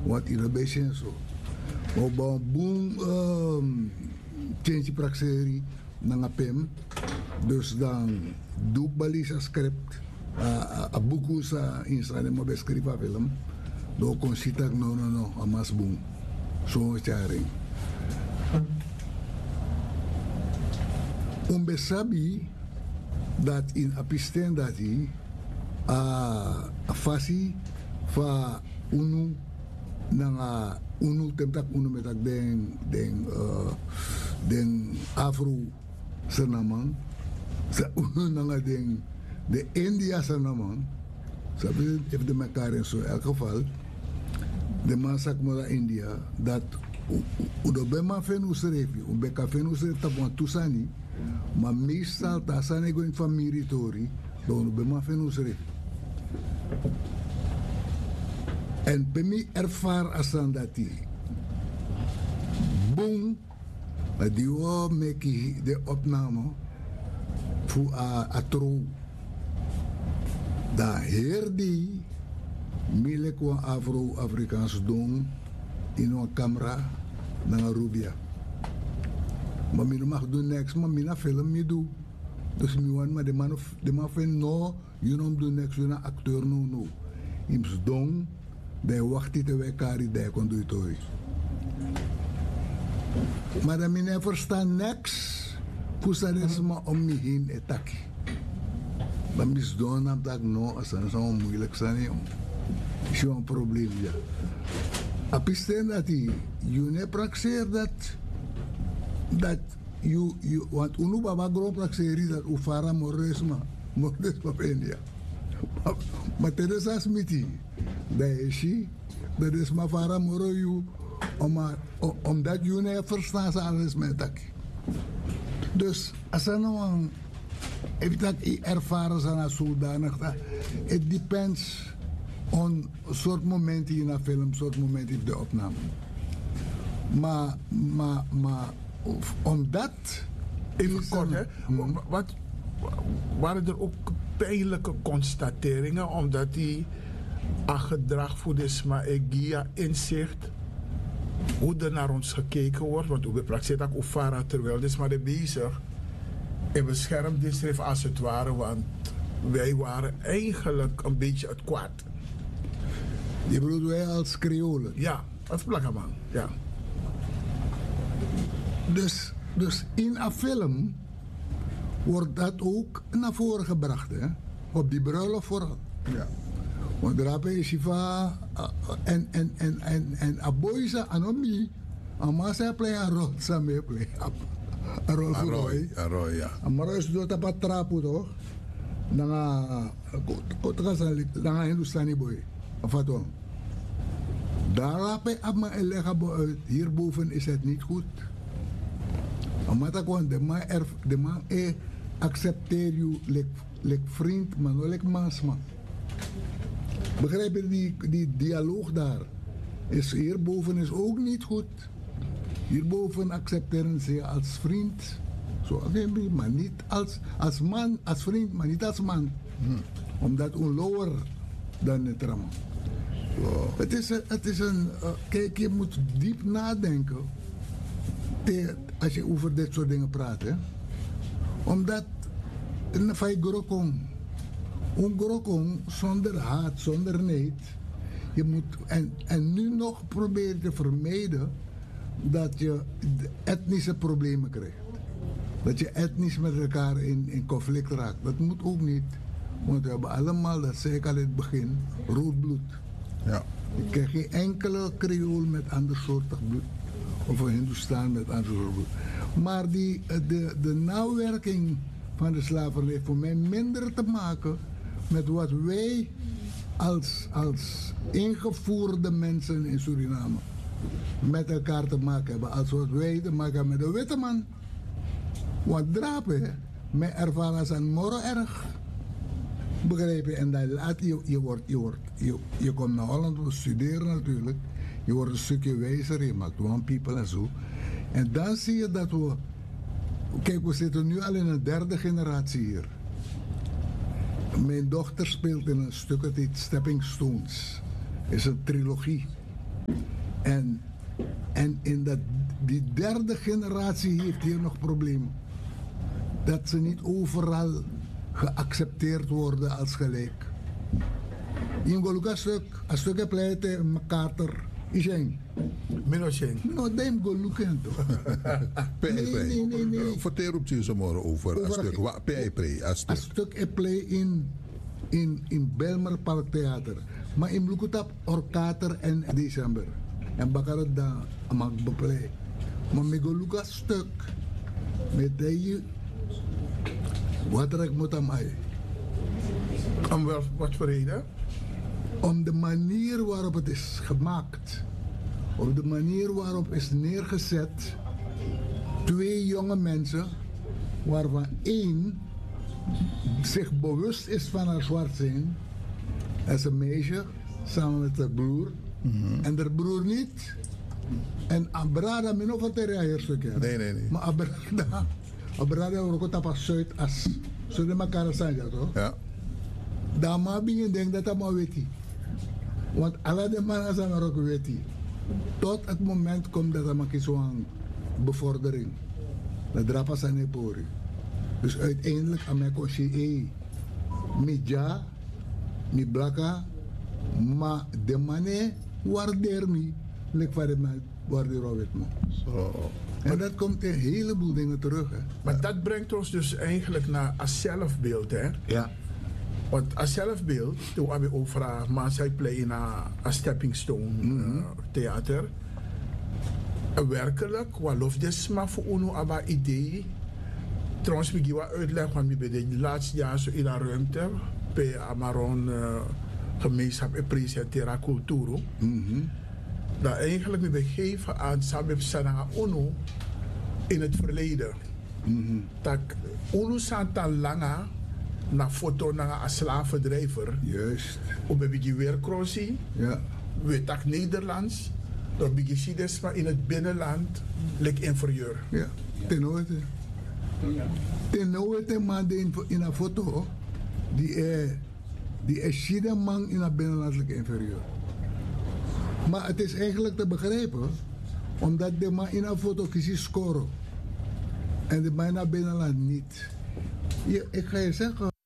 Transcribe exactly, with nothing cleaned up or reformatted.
Wat in een beetje en zo. Maar boom, boom, change praxeri, naar P M. Dus dan doe ik balisa script. A buku sa insane mo beskriva film. Do consitak no no no amas boom. So charing. Umbe sabi dat in apisten dati a fasi fa unu nanga unu temtak unu metak den den uh, den afro senamang sa unu nanga den de India senamang sabi if de mekaar in zo elk geval de masak mola India dat udo bema fenu serefi umbe ka fenu serefi tapuan tusani maar meestal daar zijn ik in familie tori dan ben maar veel usere en bij mij ervaar als dan dat die boom die we maken de opname voor a trouw daar heer die milik wa Afro-Afrikaans doen in een camera naar Rubia. Maar ik mag doen niks, maar ik film me doen. Dus ik want maar de man of de man van no, je noemt doen niks, je een acteur no no. Ims dong, de wacht die te wekari de kon doen toy. Maar dan ik verstaan niks, pusa des maar om me heen etaki. Maar mis doen nam dat no, als dat zo moeilijk zijn jong. Is een probleem ja. Apisten dat die, je ne praxeer dat. Dat you you want unu baba gro praxeri dat ufara moresma moresma pendia maar Teresa Smithy dat is hij dat is maar fara moro you omdat omdat you ne verstaan ze alles met dat dus als er nou een heeft dat ervaren zijn zodanig dat it depends on soort momenten in een film soort momenten in de opname maar maar maar omdat... Even kort, hè. Hmm. Wat, waren er ook pijnlijke constateringen omdat die aan gedrag voor de Sma-Egia inzicht hoe er naar ons gekeken wordt, want we praktijk ook Ufara terwijl dus maar de bezig in beschermdienst als het ware, want wij waren eigenlijk een beetje het kwaad. Je bedoelt wij als Creolen? Ja, als Blakkerman, ja. Dus, dus in een film wordt dat ook naar voren gebracht, hè? Op die bruiloft vooral. Ja. Want daar is Shiva en en en en en Aboisa Anomi, Amasa play een rol samen play. Een rol voor Roy. Een Roy, ja. Maar Roy is door dat trapu toch? Dan kota kasali, dan Hindustani boy. Afaton. Daar laat je maar elegabo uit. Hierboven is het niet goed. Omdat gewoon de man er de man e accepteer je lek lek vriend, maar no lek maasma. Begrijp je die die dialoog daar? Is hierboven is ook niet goed. Hierboven accepteren ze als vriend, zo maar niet als als man, als vriend, maar niet als man. Hmm. Omdat een lower dan het drama. Wow. Het is een, het is een uh, kijk, je moet diep nadenken. Te, als je over dit soort dingen praat, hè? Omdat een fai grokong, een grokong zonder haat, zonder neid, je moet en, en nu nog proberen te vermijden dat je etnische problemen krijgt, dat je etnisch met elkaar in, in conflict raakt. Dat moet ook niet, want we hebben allemaal, dat zei ik al in het begin, rood bloed. Ja. Ik ken geen enkele Creool met andersoortig bloed. Of een Hindustan met andersoortig bloed. Maar die, de, de nawerking van de slavernij heeft voor mij minder te maken met wat wij als, als ingevoerde mensen in Suriname met elkaar te maken hebben. Als wat wij te maken hebben met de witte man. Want drapen, mij ervaren als een morro erg. Begrijp je? En dan laat je, je wordt, je wordt, je, je komt naar Holland om te studeren natuurlijk. Je wordt een stukje wijzer, je maakt one people en zo. En dan zie je dat we, kijk, we zitten nu al in een derde generatie hier. Mijn dochter speelt in een stuk, het heet Stepping Stones. Het is een trilogie. En, en in dat, die derde generatie heeft hier nog problemen. Dat ze niet overal geaccepteerd worden als gelijk. In Goluka stuk, als stuk heb je mekater, is een. Minoshen. No, dat Goluka toch? Nee, Nee, nee, nee, nee. Vertel op je zomaar over een Over- stuk. Wat P I Als Een stuk. stuk heb je in, in, in Belmer Park Theater. Maar in Blukutap Orkater en december. En bakarat da mag beplay. Maar met Goluka stuk. Met die. Wat er ik moet aan mij. Om wel, wat voor reden? Om de manier waarop het is gemaakt. Op de manier waarop is neergezet. Twee jonge mensen. Waarvan één zich bewust is van haar zwart zijn. Als een meisje. Samen met haar broer. En de broer niet. En Abrada, min of wat er hier stukje. Nee, nee, nee. Maar Abrada. Abrada wordt ook op Zuidas. Zo de elkaar zijn dat toch? Ja. Daar maar begin denk dat dat maar weet hij. Want alle de mannen zijn er ook weet hij. Tot het moment komt dat er maar zo'n bevordering. Dat drapa zijn pori. Dus uiteindelijk aan mij kon je eh, mi ja, mi blaka, maar de mannen waardeer me, lijkt van de man waardeer het me. Zo. En dat komt in een heleboel dingen terug. Hè. Maar dat brengt ons dus eigenlijk naar een zelfbeeld, hè? Ja. Want als zelfbeeld, toen heb ik ook vraag, maar zij play in een stepping stone eh, theater. En werkelijk, wat lof des maar voor uno aba idee. Trouwens, ik wat uitleg, want ik ben de laatste jaar zo in een ruimte, bij Amaron uh, gemeenschap en presenteren cultuur. Mhm. Dat eigenlijk me begeven aan Sabib Sananga Uno in het verleden. Mhm. Dat Uno Santa Langa na foto na een slavendrijver. Juist. Op een beetje weerkrossie. Ja. We tak Nederlands. Dat begint dus maar in het binnenland lijkt inferieur. Ja. Ten ooite. Ten ooite man die in, in een foto. Die is, die is China man in een binnenlandelijk inferieur. Maar het is eigenlijk te begrijpen. Omdat de man in een foto kiest scoren. En de man in het binnenland niet. Ja, ik ga je zeggen.